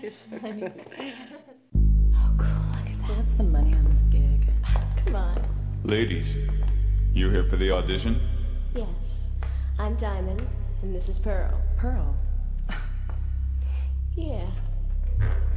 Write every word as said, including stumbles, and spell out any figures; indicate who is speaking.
Speaker 1: So good.
Speaker 2: Oh, cool. Look at that. What's the money on this gig?
Speaker 3: Come on.
Speaker 4: Ladies, you here for the audition?
Speaker 3: Yes. I'm Diamond, and this is Pearl.
Speaker 2: Pearl.
Speaker 3: Yeah.